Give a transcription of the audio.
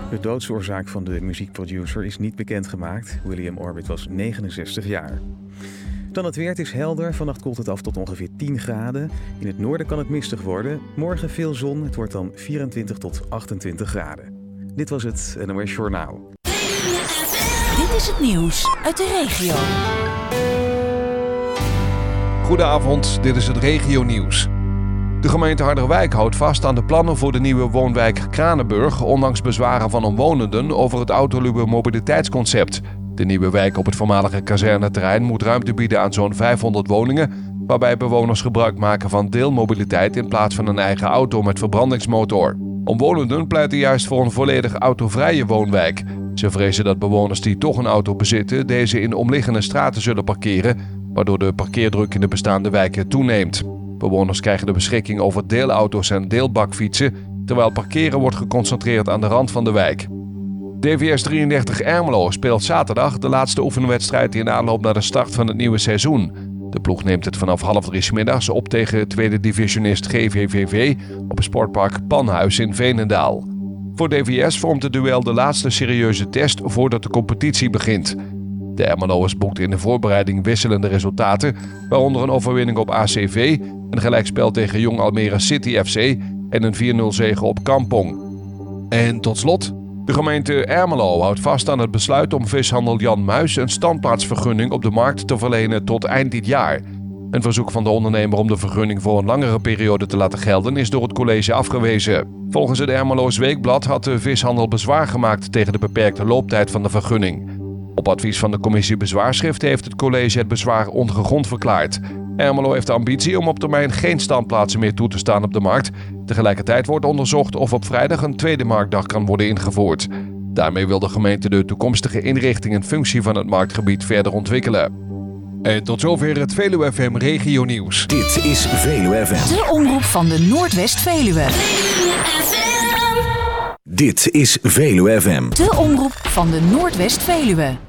De doodsoorzaak van de muziekproducer is niet bekendgemaakt. William Orbit was 69 jaar. Dan het weer, het is helder. Vannacht koelt het af tot ongeveer 10 graden. In het noorden kan het mistig worden. Morgen veel zon. Het wordt dan 24 tot 28 graden. Dit was het NOS Journaal. Dit is het nieuws uit de regio. Goedenavond, dit is het regionieuws. De gemeente Harderwijk houdt vast aan de plannen voor de nieuwe woonwijk Kranenburg, ondanks bezwaren van omwonenden over het autoluwe mobiliteitsconcept. De nieuwe wijk op het voormalige kazerneterrein moet ruimte bieden aan zo'n 500 woningen, waarbij bewoners gebruik maken van deelmobiliteit in plaats van een eigen auto met verbrandingsmotor. Omwonenden pleiten juist voor een volledig autovrije woonwijk. Ze vrezen dat bewoners die toch een auto bezitten, deze in omliggende straten zullen parkeren, waardoor de parkeerdruk in de bestaande wijken toeneemt. Bewoners krijgen de beschikking over deelauto's en deelbakfietsen, terwijl parkeren wordt geconcentreerd aan de rand van de wijk. DVS 33 Ermelo speelt zaterdag de laatste oefenwedstrijd in aanloop naar de start van het nieuwe seizoen. De ploeg neemt het vanaf 2:30 's middags op tegen tweede divisionist GVVV op het sportpark Panhuis in Veenendaal. Voor DVS vormt het duel de laatste serieuze test voordat de competitie begint. De Ermeloers boekten in de voorbereiding wisselende resultaten, waaronder een overwinning op ACV, een gelijkspel tegen Jong Almere City FC en een 4-0 zege op Kampong. En tot slot, de gemeente Ermelo houdt vast aan het besluit om vishandel Jan Muis een standplaatsvergunning op de markt te verlenen tot eind dit jaar. Een verzoek van de ondernemer om de vergunning voor een langere periode te laten gelden is door het college afgewezen. Volgens het Ermeloos Weekblad had de vishandel bezwaar gemaakt tegen de beperkte looptijd van de vergunning. Op advies van de commissie bezwaarschriften heeft het college het bezwaar ongegrond verklaard. Ermelo heeft de ambitie om op termijn geen standplaatsen meer toe te staan op de markt. Tegelijkertijd wordt onderzocht of op vrijdag een tweede marktdag kan worden ingevoerd. Daarmee wil de gemeente de toekomstige inrichting en functie van het marktgebied verder ontwikkelen. En tot zover het Veluwe FM Regio Nieuws. Dit is Veluwe FM. De omroep van de Noordwest-Veluwe. Dit is Veluwe FM. De omroep van de Noordwest-Veluwe.